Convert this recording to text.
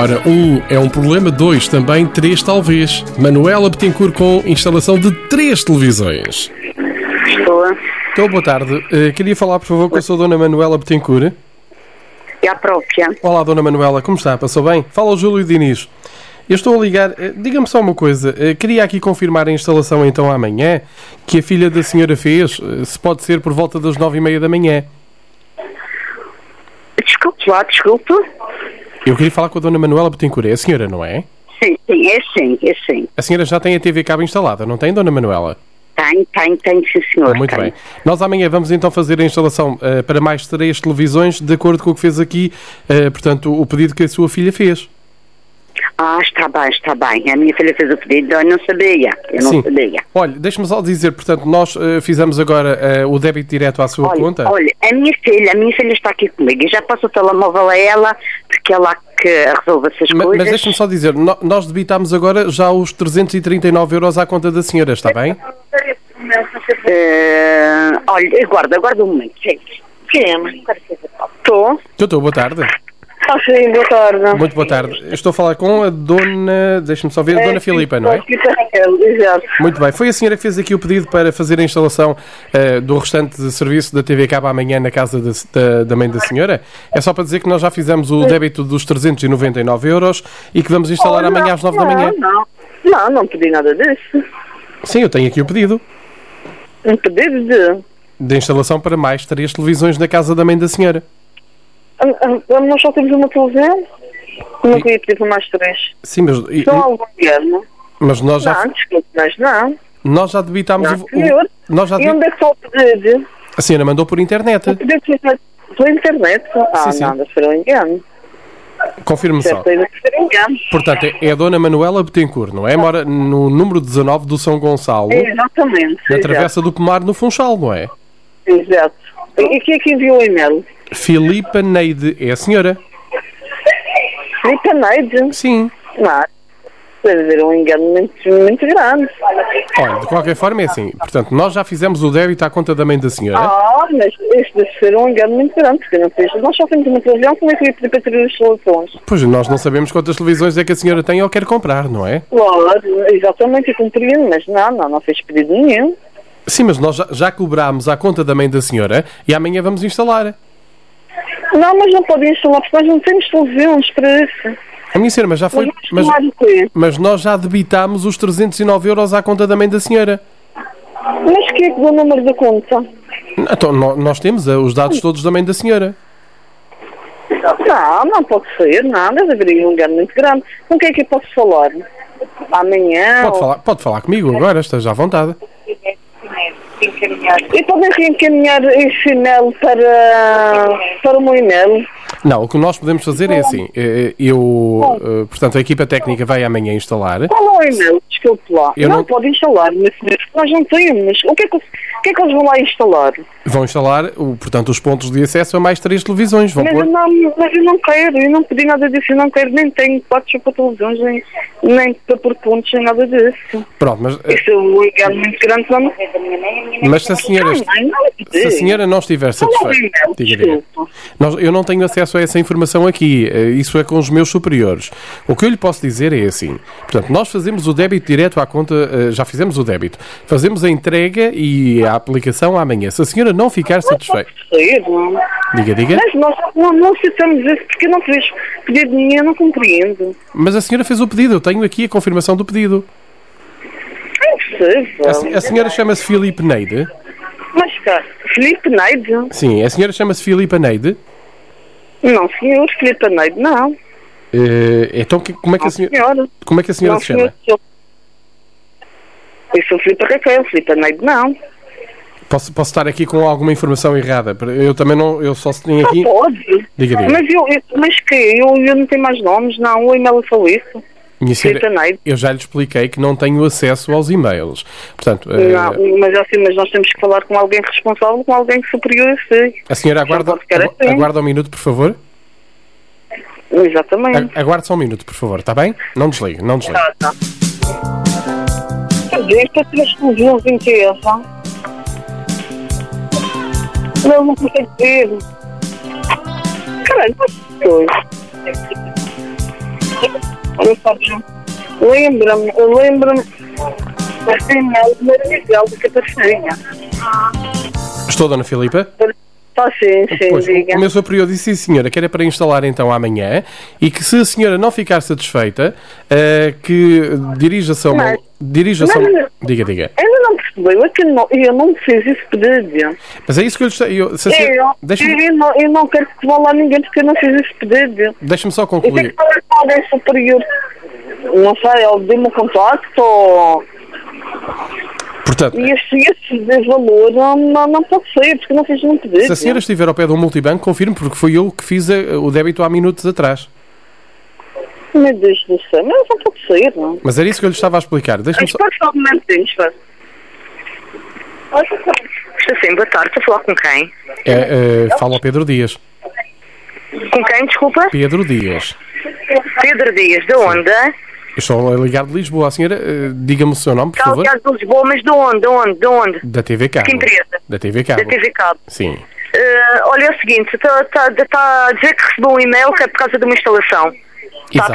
Ora, 1 é um problema, 2 também, 3 talvez. Manuela Bettencourt com instalação de 3 televisões. Estou, boa tarde. Queria falar, por favor, com a sua Dona Manuela Bettencourt. É a própria. Olá, Dona Manuela, como está? Passou bem? Fala o Júlio Diniz. Eu estou a ligar, diga-me só uma coisa, queria aqui confirmar a instalação então amanhã, que a filha da senhora fez, se pode ser por volta das 9h30 da manhã. Desculpe. Eu queria falar com a Dona Manuela Bettencourt, é a senhora, não é? Sim, é sim. A senhora já tem a TV Cabo instalada, não tem, Dona Manuela? Tem, sim, senhor. Muito bem. Nós amanhã vamos então fazer a instalação para mais 3 televisões, de acordo com o que fez aqui, portanto, o pedido que a sua filha fez. Está bem. A minha filha fez o pedido, eu não sabia. Olha, deixe-me só dizer, portanto, nós fizemos agora o débito direto à sua conta. Olha, a minha filha está aqui comigo. Eu já passo o telemóvel a ela, porque é lá que resolve essas coisas. Mas deixe-me só dizer, nós debitámos agora já os 339 euros à conta da senhora, está bem? Olha, aguarda um momento. Estou, boa tarde. Sim, boa tarde. Muito boa tarde. Eu estou a falar com a Dona... Deixa-me só ver, a Dona Filipa, não é? Exato. Muito bem. Foi a senhora que fez aqui o pedido para fazer a instalação do restante de serviço da TV Cabo amanhã na casa da mãe da senhora? É só para dizer que nós já fizemos o débito dos 399 euros e que vamos instalar amanhã às 9 da manhã. Não pedi nada disso. Sim, eu tenho aqui o pedido. Um pedido de instalação para mais 3 televisões na casa da mãe da senhora. Nós só temos uma televisão? Não queria pedir para mais 3. Sim, mas... Só algum governo? Mas nós já... Não, desculpe, mas não. Nós já debitámos o... E onde é que está o pedido? A senhora mandou por internet. O pedido pela internet? Sim. Não, deve ser um engano. Confirme só. Portanto, é a Dona Manuela Bettencourt, não é? Mora no número 19 do São Gonçalo. Exatamente. Na Travessa do Pomar, no Funchal, não é? Exato. E quem é que enviou o e-mail? Filipa Neide, é a senhora? Filipa Neide? Sim. Não, deve haver um engano muito grande. Olha, de qualquer forma é assim. Portanto, nós já fizemos o débito à conta da mãe da senhora. Mas este deve ser um engano muito grande, porque não fez. Nós só temos uma televisão, como é que eu ia pedir para ter as soluções? Pois, nós não sabemos quantas televisões é que a senhora tem ou quer comprar, não é? Claro, exatamente, eu compreendo, mas não fez pedido nenhum. Sim, mas nós já cobrámos à conta da mãe da senhora e amanhã vamos instalar. Não, mas não podem instalar, porque nós não temos televisões para isso. A minha senhora, mas já foi... Mas nós já debitámos os 309 euros à conta da mãe da senhora. Mas quem é que deu o número da conta? Então, nós temos os dados todos da mãe da senhora. Não pode ser, deve haver um engano muito grande. Com quem é que eu posso falar? Amanhã? Pode falar comigo agora, esteja à vontade. E podem reencaminhar esse e-mail para o meu e-mail? Não, o que nós podemos fazer é assim, portanto, a equipa técnica vai amanhã instalar. Qual é o e-mail? Desculpe lá. Não pode instalar, mas nós não temos. O que é que eles vão lá instalar? Vão instalar, portanto, os pontos de acesso a mais 3 televisões. Mas eu não quero, eu não pedi nada disso, eu não quero, nem tenho quartos para televisões, nem para pôr pontos, nem nada disso. Pronto, mas... Isso é um engano muito grande para mim. Mas se a senhora não estiver satisfeita... Eu não tenho acesso a essa informação aqui, isso é com os meus superiores. O que eu lhe posso dizer é assim, portanto, nós fazemos o débito direto à conta, já fizemos o débito, fazemos a entrega e a aplicação amanhã. Se a senhora não ficar satisfeita... Diga. Mas nós não aceitamos isso porque não fez pedido nenhum, eu não compreendo. Mas a senhora fez o pedido, eu tenho aqui a confirmação do pedido. A senhora chama-se Filipa Neide? Mas está, Filipa Neide? Sim, a senhora chama-se Filipa Neide? Não, senhor, Filipa Neide, não. Então, como é que a senhora se chama? Eu sou Filipa Raquel, Filipa Neide, não. Posso estar aqui com alguma informação errada? Eu também não, eu só tenho aqui... Pode. Diga. Mas que? Eu não tenho mais nomes, não, o e-mail só isso. Minha senhora, eu já lhe expliquei que não tenho acesso aos e-mails. Portanto, mas nós temos que falar com alguém responsável, com alguém superior a si. A senhora aguarda um minuto, por favor. Exatamente. Aguarde só um minuto, por favor, está bem? Não desligue. Tá. Quer dizer, para ter as televisões em casa. Não consegue ver. Caralho, mas que coisa. Lembra-me deste e-mail de Maria Miguel de Catarina. Estou, Dona Filipa? Sim, Pois, diga. o meu superior disse, sim, senhora, que era para instalar então amanhã e que se a senhora não ficar satisfeita, que dirija-se a uma... Diga. Ainda não percebeu, é que eu não fiz esse pedido. Mas é isso que eu lhe estou... Eu não quero que vá lá ninguém porque eu não fiz esse pedido. Deixe-me só Eu tenho concluir. que falar com alguém superior. Não sei, ele deu-me um contacto ou... Portanto, E esse valor não pode ser, porque eu não fiz nenhum pedido. se a senhora estiver ao pé de um multibanco, confirme, porque foi eu que fiz o débito há minutos atrás. Meu Deus do céu, mas não pode ser, não. Mas era isso que eu lhe estava a explicar. Deixe-me só... Espera só um momentinho, espera. Estou sim, boa tarde. Estou a falar com quem? Fala ao Pedro Dias. Com quem, desculpa? Pedro Dias. Pedro Dias, de onde? Eu estou a ligar de Lisboa. A senhora, diga-me o seu nome, por Está favor. ligado de Lisboa, mas de onde? Da TV Cabo. Que empresa? Da TV Cabo. Da TV Cabo. Sim. Olha, é o seguinte, está a dizer que recebeu um e-mail que é por causa de uma instalação. Exato.